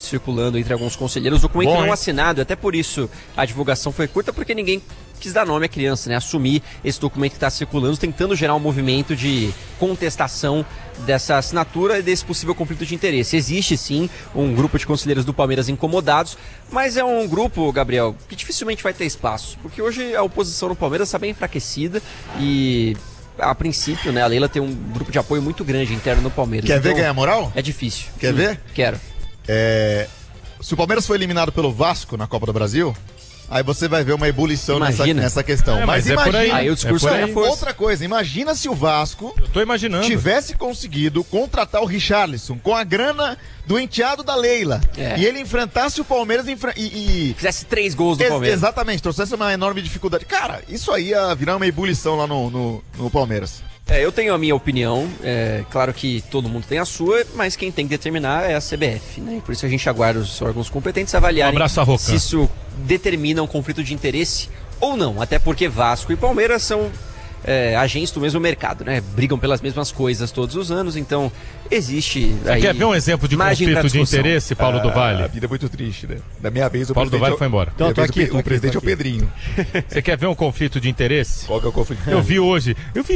circulando entre alguns conselheiros, documento não assinado, até por isso a divulgação foi curta, porque ninguém quis dar nome à criança, né? Assumir esse documento que está circulando, tentando gerar um movimento de contestação dessa assinatura e desse possível conflito de interesse. Existe sim um grupo de conselheiros do Palmeiras incomodados, mas é um grupo, Gabriel, que dificilmente vai ter espaço, porque hoje a oposição no Palmeiras está bem enfraquecida e, a princípio, né, a Leila tem um grupo de apoio muito grande interno no Palmeiras. Quer ver ganhar moral? É difícil. Quer ver? Quero. Se o Palmeiras foi eliminado pelo Vasco na Copa do Brasil, aí você vai ver uma ebulição nessa questão. Mas imagina, aí o discurso outra coisa, imagina se o Vasco tivesse conseguido contratar o Richarlison com a grana do enteado da Leila e ele enfrentasse o Palmeiras e fizesse 3 gols do Palmeiras. Exatamente, trouxesse uma enorme dificuldade. Cara, isso aí ia virar uma ebulição lá no Palmeiras. Eu tenho a minha opinião, claro que todo mundo tem a sua, mas quem tem que determinar é a CBF, né? Por isso a gente aguarda os órgãos competentes avaliarem se isso determina um conflito de interesse ou não, até porque Vasco e Palmeiras são agentes do mesmo mercado, né? Brigam pelas mesmas coisas todos os anos, então existe... Você quer ver um exemplo de conflito de interesse, Paulo do Vale? A vida é muito triste, né? Da minha vez, o Paulo do Vale foi embora. Então, o presidente é o Pedrinho. Você quer ver um conflito de interesse? Qual que é o conflito? Eu vi hoje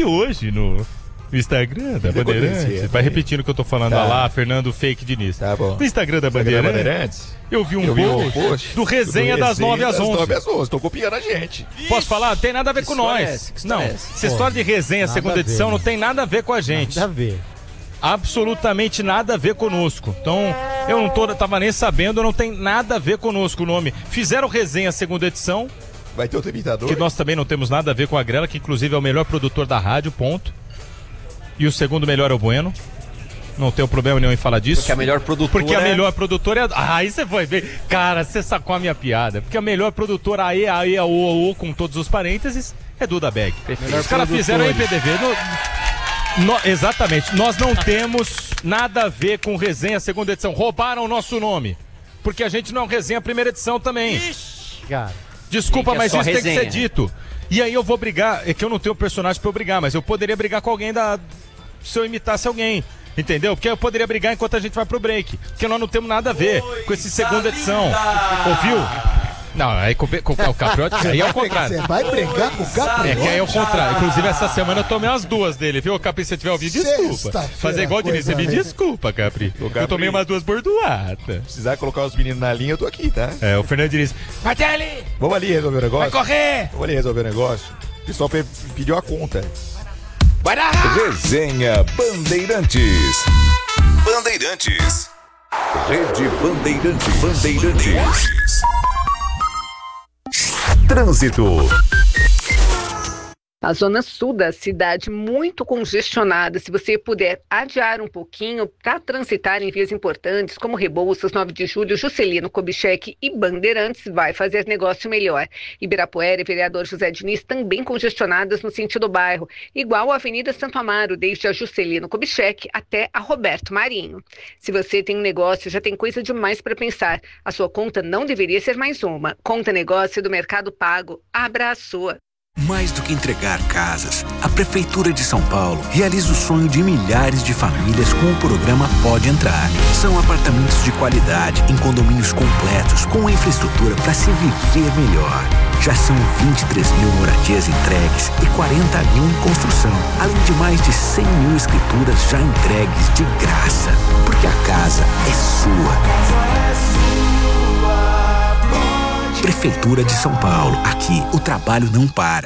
no Instagram da Bandeirantes. Vai repetindo o que eu tô falando lá, Fernando Fake Diniz. Tá bom. No Instagram da Bandeirantes, eu vi um post do Resenha das 9 às 11. 9 às 11, tô copiando a gente. Posso falar? Não tem nada a ver com nós. Não, essa história de resenha, segunda edição, não tem nada a ver com a gente. Nada a ver. Absolutamente nada a ver conosco. Então, eu não tava nem sabendo, não tem nada a ver conosco o nome. Fizeram resenha segunda edição. Vai ter outro imitador. Que nós também não temos nada a ver com a Grela, que inclusive é o melhor produtor da rádio, ponto. E o segundo melhor é o Bueno. Não tenho problema nenhum em falar disso. Porque a melhor produtora a melhor produtora é... aí você foi ver. Cara, você sacou a minha piada. Porque a melhor produtora com todos os parênteses, é Duda Beg. Os caras fizeram aí PDV. Exatamente. Nós não temos nada a ver com resenha segunda edição. Roubaram o nosso nome. Porque a gente não é resenha primeira edição também. Ixi, cara. Desculpa, mas isso tem que ser dito. E aí eu vou brigar, é que eu não tenho personagem pra eu brigar, mas eu poderia brigar com alguém se eu imitasse alguém, entendeu? Porque eu poderia brigar enquanto a gente vai pro break, porque nós não temos nada a ver com esse segunda edição, ouviu? Não, aí com o Capriotti, aí é o contrário. Você vai brigar com o Capriotti? É que aí é o contrário. Inclusive, essa semana eu tomei as 2 dele, viu? Capri, se você tiver ouvido, desculpa. Fazer igual o Diniz, você me desculpa, Capri. Eu tomei umas 2 bordoadas. Se precisar colocar os meninos na linha, eu tô aqui, tá? O Fernando Diniz. Martelli! Vamos ali resolver o negócio? Vai correr! Vamos ali resolver o negócio. O pessoal pediu a conta. Vai lá! Resenha Bandeirantes. Bandeirantes. Rede Bandeirantes. Trânsito. A zona sul da cidade muito congestionada. Se você puder adiar um pouquinho para transitar em vias importantes como Rebouças, 9 de Julho, Juscelino Kubitschek e Bandeirantes, vai fazer negócio melhor. Ibirapuera e Vereador José Diniz também congestionadas no sentido bairro, igual a Avenida Santo Amaro, desde a Juscelino Kubitschek até a Roberto Marinho. Se você tem um negócio, já tem coisa demais para pensar. A sua conta não deveria ser mais uma. Conta negócio do Mercado Pago. Abra a sua. Mais do que entregar casas, a Prefeitura de São Paulo realiza o sonho de milhares de famílias com o programa Pode Entrar. São apartamentos de qualidade, em condomínios completos, com infraestrutura para se viver melhor. Já são 23 mil moradias entregues e 40 mil em construção, além de mais de 100 mil escrituras já entregues de graça. Porque a casa é sua. Prefeitura de São Paulo. Aqui, o trabalho não para.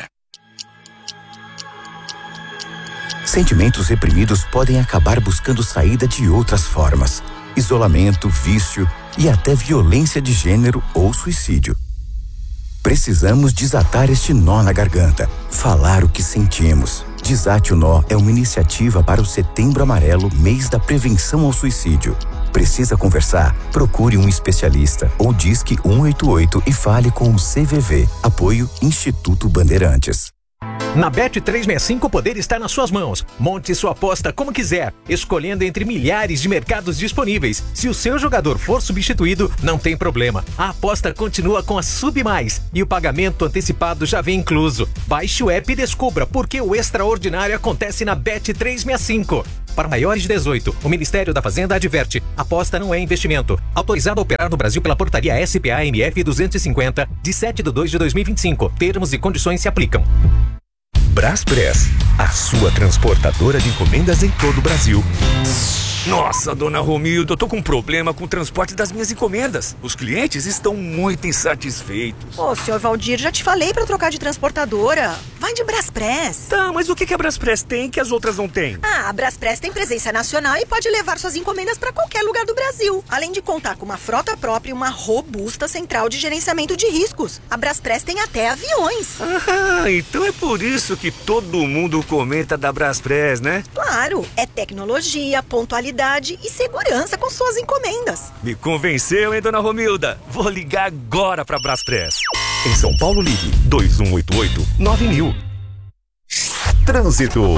Sentimentos reprimidos podem acabar buscando saída de outras formas. Isolamento, vício e até violência de gênero ou suicídio. Precisamos desatar este nó na garganta. Falar o que sentimos. Desate o Nó é uma iniciativa para o Setembro Amarelo, mês da prevenção ao suicídio. Precisa conversar? Procure um especialista ou disque 188 e fale com o CVV. Apoio Instituto Bandeirantes. Na Bet365 o poder está nas suas mãos. Monte sua aposta como quiser, escolhendo entre milhares de mercados disponíveis. Se o seu jogador for substituído, não tem problema. A aposta continua com a Submais e o pagamento antecipado já vem incluso. Baixe o app e descubra por que o extraordinário acontece na Bet365. Para maiores de 18, o Ministério da Fazenda adverte: aposta não é investimento. Autorizado a operar no Brasil pela portaria SPA-MF 250, de 7/2/2025. Termos e condições se aplicam. Braspress, a sua transportadora de encomendas em todo o Brasil. Nossa, dona Romilda, eu tô com um problema com o transporte das minhas encomendas. Os clientes estão muito insatisfeitos. Ô, senhor Valdir, já te falei pra trocar de transportadora. Vai de Braspress. Tá, mas o que a Braspress tem que as outras não têm? A Braspress tem presença nacional e pode levar suas encomendas pra qualquer lugar do Brasil. Além de contar com uma frota própria e uma robusta central de gerenciamento de riscos. A Braspress tem até aviões. Ah, então é por isso que todo mundo comenta da Braspress, né? Claro, é tecnologia, pontualidade e segurança com suas encomendas. Me convenceu, hein, dona Romilda? Vou ligar agora pra Braspress. Em São Paulo, ligue 2188-9000. Trânsito.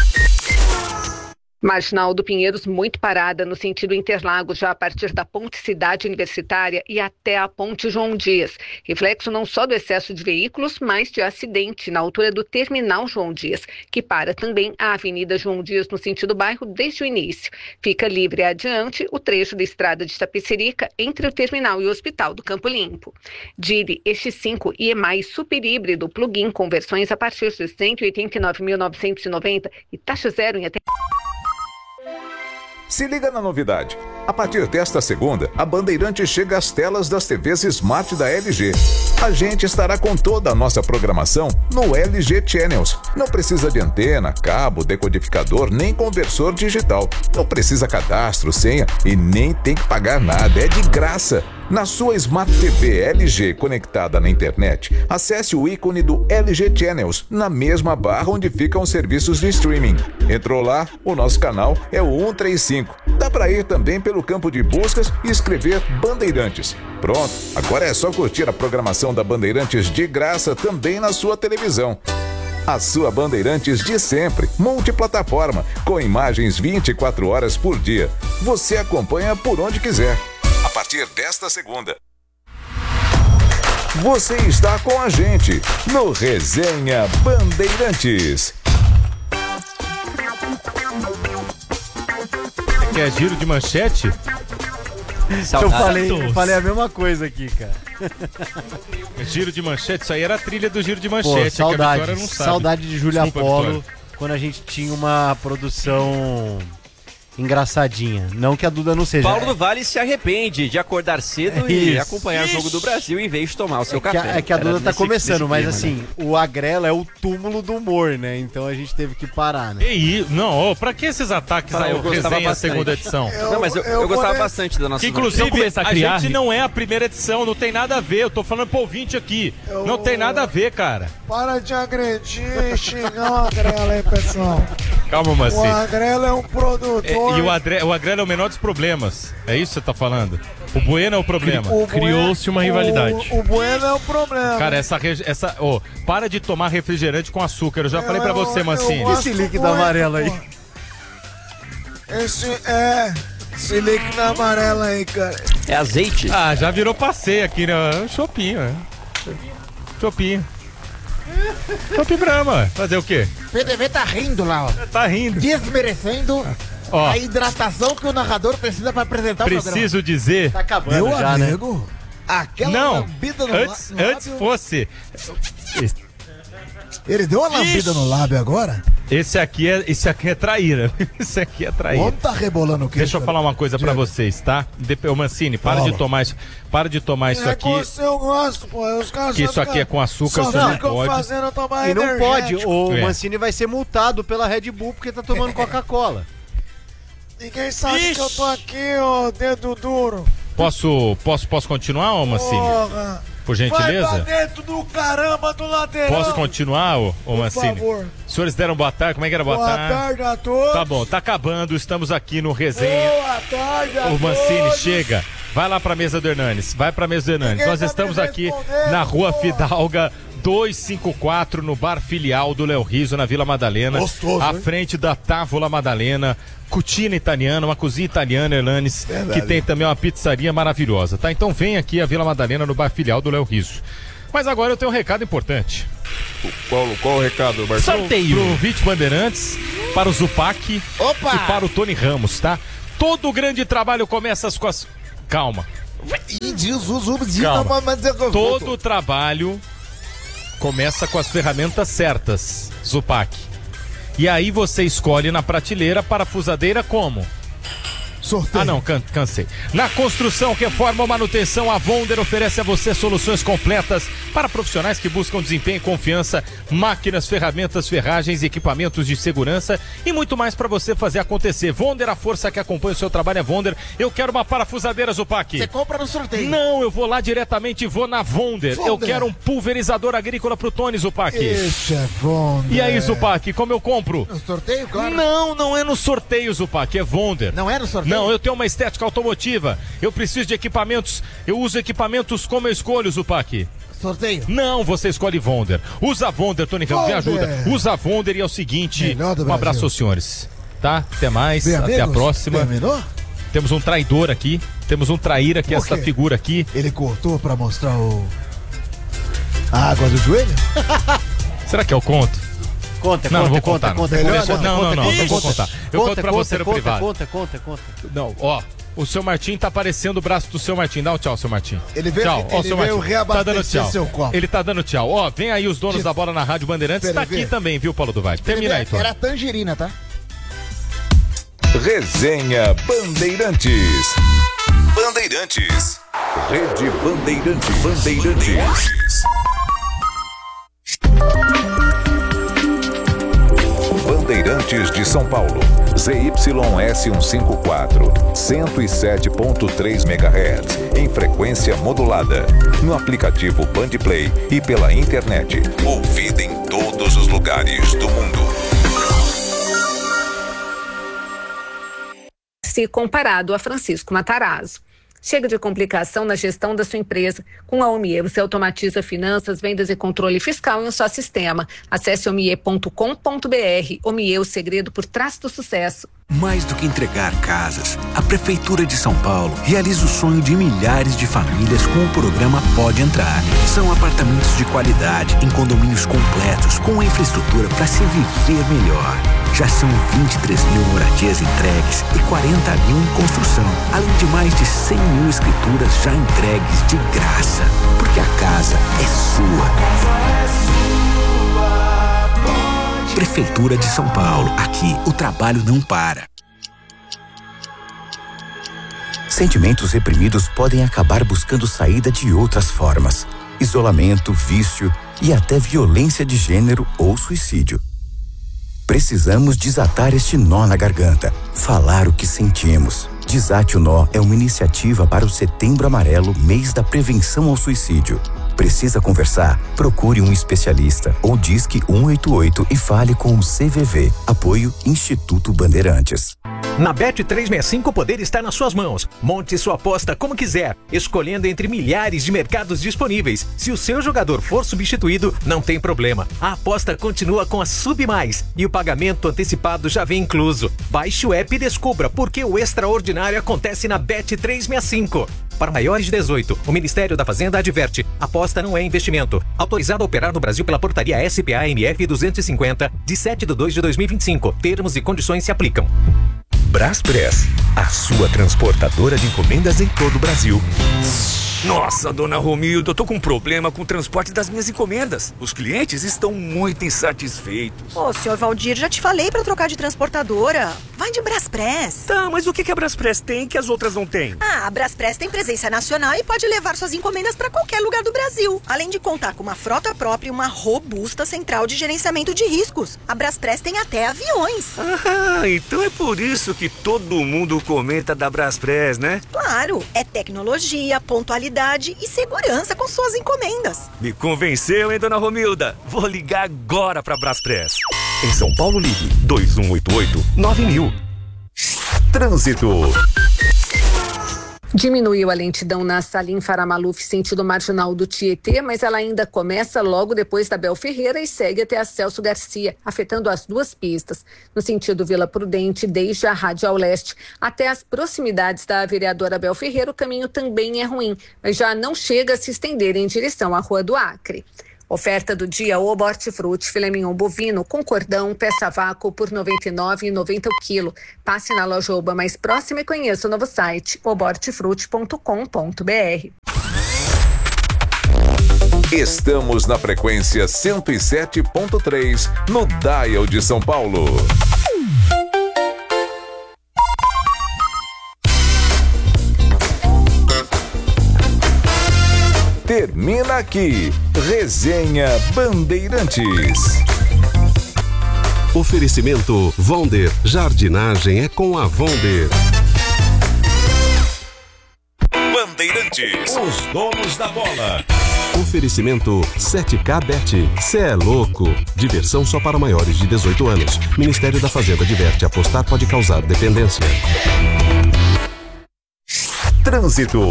Marginal do Pinheiros muito parada no sentido Interlagos, já a partir da Ponte Cidade Universitária e até a Ponte João Dias. Reflexo não só do excesso de veículos, mas de acidente na altura do Terminal João Dias, que para também a Avenida João Dias no sentido bairro desde o início. Fica livre adiante o trecho da estrada de Tapecerica entre o terminal e o Hospital do Campo Limpo. Dire X5 e EMAI super híbrido plug-in com versões a partir de R$ 189.990 e taxa zero em até... Se liga na novidade. A partir desta segunda, a Bandeirantes chega às telas das TVs Smart da LG. A gente estará com toda a nossa programação no LG Channels. Não precisa de antena, cabo, decodificador, nem conversor digital. Não precisa cadastro, senha e nem tem que pagar nada. É de graça. Na sua Smart TV LG conectada na internet, acesse o ícone do LG Channels na mesma barra onde ficam os serviços de streaming. Entrou lá, o nosso canal é o 135. Dá para ir também pelo campo de buscas e escrever Bandeirantes. Pronto, agora é só curtir a programação da Bandeirantes de graça também na sua televisão. A sua Bandeirantes de sempre, multiplataforma, com imagens 24 horas por dia. Você acompanha por onde quiser. A partir desta segunda. Você está com a gente no Resenha Bandeirantes. É giro de manchete? Eu falei a mesma coisa aqui, cara. Giro de manchete? Isso aí era a trilha do giro de manchete. Pô, saudade, que a Vitória não sabe. Saudade de Júlia Apolo, Vitória. quando a gente tinha uma produção engraçadinha. Não que a Duda não seja. Paulo do Vale se arrepende de acordar cedo e acompanhar o Jogo do Brasil em vez de tomar o seu café. É que a Duda tá começando, mas assim, o Agrelo é o túmulo do humor, né? Então a gente teve que parar, né? Não, pra que esses ataques ao Resenha segunda edição? Não, mas eu gostava bastante da nossa... Que, inclusive, a gente não é a primeira edição, não tem nada a ver. Eu tô falando pro ouvinte aqui. Não tem nada a ver, cara. Para de agredir e xingar o Agrelo aí, pessoal. Calma, Maci. O Agrelo é um produtor... E o Agrelo é o menor dos problemas. É isso que você tá falando? O Bueno é o problema. Criou-se uma rivalidade. O Bueno é o problema. Cara, para de tomar refrigerante com açúcar. Eu já falei pra você, Mancini. Esse líquido amarelo aí. Esse líquido amarelo aí, cara. É azeite? Ah, já virou passeio aqui, né? É um chopinho, né? Chopinho Brahma. Fazer o quê? PDV tá rindo lá, ó. Tá rindo. Desmerecendo a hidratação que o narrador precisa pra apresentar o programa. Preciso dizer... Tá acabando meu já, amigo, né? Aquela lambida no lábio... Antes fosse... Ele deu uma lambida no lábio agora? Esse aqui é traíra. Esse aqui é traíra. Vamos tá rebolando o quê? Deixa eu falar uma coisa pra vocês, tá? Ô Mancini, para de tomar isso. Para de tomar isso aqui. Eu gosto, pô. Os caras que isso aqui é com açúcar, você não pode. E não pode. O Mancini vai ser multado pela Red Bull porque tá tomando Coca-Cola. Ninguém sabe que eu tô aqui, ó, dedo duro. Posso continuar, ô Mancini? Porra. Por gentileza? Vai pra dentro do caramba do lateral. Posso continuar, ô Mancini? Por favor. Os senhores deram boa tarde, como é que era boa tarde? Boa tarde a todos. Tá bom, tá acabando, estamos aqui no Resenha. Boa tarde a todos. Ô Mancini, chega. vai lá pra mesa do Hernanes. Nós estamos aqui na Rua Fidalga 254, no bar filial do Léo Riso, na Vila Madalena. Gostoso, à frente da Távola Madalena. Cucina italiana, uma cozinha italiana, Hernanes, que tem também uma pizzaria maravilhosa, tá? Então vem aqui a Vila Madalena, no bar filial do Léo Riso. Mas agora eu tenho um recado importante. Qual o recado, Marcelo? Sorteio pro Vite Bandeirantes, para o Zupac e para o Tony Ramos, tá? Todo o grande trabalho começa com as... Calma. Todo o trabalho começa com as ferramentas certas, Zupac. E aí você escolhe na prateleira parafusadeira como? Sorteio. Ah não, cansei. Na construção, reforma ou manutenção, a Vonder oferece a você soluções completas para profissionais que buscam desempenho e confiança, máquinas, ferramentas, ferragens, equipamentos de segurança e muito mais para você fazer acontecer. Vonder, a força que acompanha o seu trabalho é Vonder. Eu quero uma parafusadeira, Zupac. Você compra no sorteio. Não, eu vou lá diretamente e vou na Vonder. Eu quero um pulverizador agrícola pro Tony, Zupac. Esse é Vonder. E aí, Zupac, como eu compro? No sorteio, claro. Não é no sorteio, Zupac, é Vonder. Não é no sorteio? Não, eu tenho uma estética automotiva. Eu preciso de equipamentos. Eu uso equipamentos como eu escolho, Zupac. Sorteio? Não, você escolhe Vonder. Usa Vonder, Tony Ramos, me ajuda. Usa Vonder e é o seguinte. Um abraço aos senhores. Tá? Até mais. Bem, até amigos, a próxima. Terminou? Temos um traidor aqui. Temos um traíra aqui, essa figura aqui. Ele cortou pra mostrar a água do joelho? Será que eu conto? Conta. Não vou contar. Não vou contar. Eu conto pra você no privado. Conta. Não, ó. O seu Martim tá aparecendo o braço do seu Martim. Dá um tchau, seu Martim. Ele veio, tchau. Ó, ele veio reabastecer seu copo. Ele tá dando tchau. Ó, vem aí os donos da bola na Rádio Bandeirantes. Tá aqui também, viu, Paulo do Vale? Termina aí, Tony. Era tangerina, tá? Resenha Bandeirantes. Rede Bandeirantes. Bandeirantes de São Paulo, ZYS154, 107.3 MHz, em frequência modulada, no aplicativo Bandplay e pela internet, ouvida em todos os lugares do mundo. Se comparado a Francisco Matarazzo. Chega de complicação na gestão da sua empresa. Com a Omie, você automatiza finanças, vendas e controle fiscal em um só sistema. Acesse omie.com.br. Omie, o segredo por trás do sucesso. Mais do que entregar casas, a Prefeitura de São Paulo realiza o sonho de milhares de famílias com o programa Pode Entrar. São apartamentos de qualidade, em condomínios completos, com a infraestrutura para se viver melhor. Já são 23 mil moradias entregues e 40 mil em construção, além de mais de 100 mil escrituras já entregues de graça. Porque a casa é sua. Prefeitura de São Paulo. Aqui, o trabalho não para. Sentimentos reprimidos podem acabar buscando saída de outras formas. Isolamento, vício e até violência de gênero ou suicídio. Precisamos desatar este nó na garganta, falar o que sentimos. Desate o Nó é uma iniciativa para o Setembro Amarelo, mês da prevenção ao suicídio. Precisa conversar? Procure um especialista ou disque 188 e fale com o CVV. Apoio Instituto Bandeirantes. Na Bet365 o poder está nas suas mãos. Monte sua aposta como quiser, escolhendo entre milhares de mercados disponíveis. Se o seu jogador for substituído, não tem problema. A aposta continua com a Sub Mais e o pagamento antecipado já vem incluso. Baixe o app e descubra porque o extraordinário acontece na Bet365. Para maiores de 18, o Ministério da Fazenda adverte: aposta não é investimento. Autorizado a operar no Brasil pela portaria SPA-MF 250, de 7/2/2025. Termos e condições se aplicam. Braspress, a sua transportadora de encomendas em todo o Brasil. Nossa, dona Romilda, eu tô com um problema com o transporte das minhas encomendas. Os clientes estão muito insatisfeitos. Ô, senhor Valdir, já te falei pra trocar de transportadora. Vai de Braspress. Tá, mas o que a Braspress tem que as outras não têm? Ah, a Braspress tem presença nacional e pode levar suas encomendas pra qualquer lugar do Brasil. Além de contar com uma frota própria e uma robusta central de gerenciamento de riscos. A Braspress tem até aviões. Ah, então é por isso que todo mundo comenta da Braspress, né? Claro, é tecnologia, pontualidade e segurança com suas encomendas. Me convenceu, hein, dona Romilda? Vou ligar agora pra Braspress. Em São Paulo, ligue 2188-9000. Trânsito. Diminuiu a lentidão na Salim Faramaluf, sentido marginal do Tietê, mas ela ainda começa logo depois da Bel Ferreira e segue até a Celso Garcia, afetando as duas pistas. No sentido Vila Prudente, desde a Radial Leste até as proximidades da vereadora Bel Ferreira, o caminho também é ruim, mas já não chega a se estender em direção à Rua do Acre. Oferta do dia: ovo hortifruti, filé mignon bovino com cordão, peça a vácuo por R$ 99,90 o quilo. Passe na loja Oba mais próxima e conheça o novo site obohortifruti.com.br. Estamos na frequência 107.3 no Dial de São Paulo. Termina aqui, Resenha Bandeirantes. Oferecimento Vonder, jardinagem é com a Vonder. Bandeirantes, os donos da bola. Oferecimento 7K Bet, cê é louco. Diversão só para maiores de 18 anos. Ministério da Fazenda adverte: apostar pode causar dependência. Trânsito.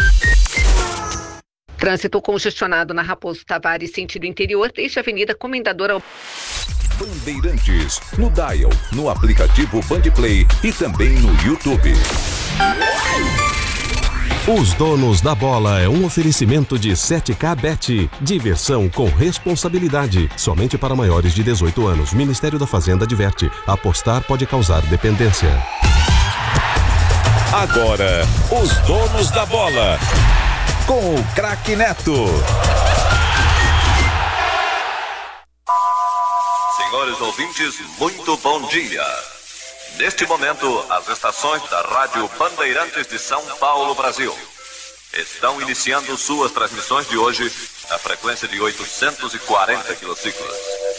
Trânsito congestionado na Raposo Tavares, sentido interior, desde a Avenida Comendador ao... Bandeirantes, no Dial, no aplicativo Bandplay e também no YouTube. Os donos da bola é um oferecimento de 7K Bet. Diversão com responsabilidade. Somente para maiores de 18 anos. Ministério da Fazenda adverte: apostar pode causar dependência. Agora, os donos da bola. Com o craque Neto. Senhores ouvintes, muito bom dia. Neste momento, as estações da Rádio Bandeirantes de São Paulo, Brasil, estão iniciando suas transmissões de hoje na frequência de 840 quilociclos.